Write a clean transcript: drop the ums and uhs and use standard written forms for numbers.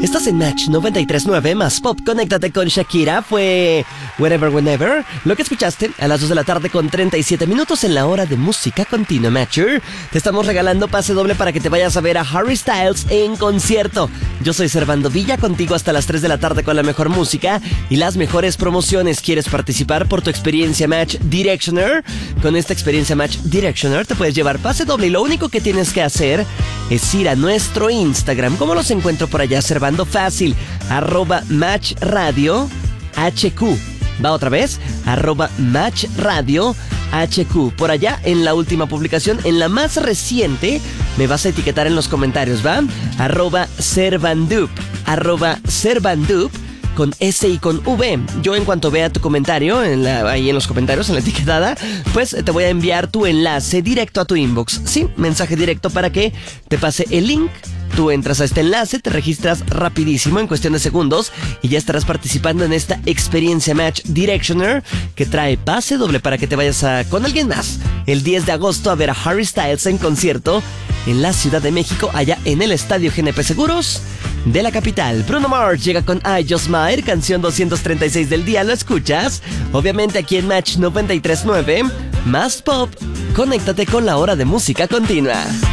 Estás en Match 93.9 más Pop. Conéctate con Shakira. Fue Wherever Whenever. Lo que escuchaste a las 2 de la tarde con 37 minutos en la hora de música continua, Matcher. Te estamos regalando pase doble para que te vayas a ver a Harry Styles en concierto. Yo soy Servando Villa, contigo hasta las 3 de la tarde con la mejor música y las mejores promociones. ¿Quieres participar por tu experiencia Match Directioner? Con esta experiencia Match Directioner te puedes llevar pase doble y lo único que tienes que hacer es ir a nuestro Instagram. ¿Cómo los encuentro por allá? Servando fácil, @MatchRadio HQ. Va otra vez, @MatchRadio HQ. Por allá, en la última publicación, en la más reciente, me vas a etiquetar en los comentarios, ¿va? @Servandup, @Servandup, con S y con V. Yo en cuanto vea tu comentario, ahí en los comentarios, en la etiquetada, pues te voy a enviar tu enlace directo a tu inbox. Sí, mensaje directo para que te pase el link. Tú entras a este enlace, te registras rapidísimo en cuestión de segundos y ya estarás participando en esta experiencia Match Directioner que trae pase doble para que te vayas con alguien más el 10 de agosto a ver a Harry Styles en concierto en la Ciudad de México, allá en el Estadio GNP Seguros de la capital. Bruno Mars llega con I Just Might, canción 236 del día, ¿lo escuchas? Obviamente aquí en Match 93.9, más Pop. Conéctate con la hora de música continua.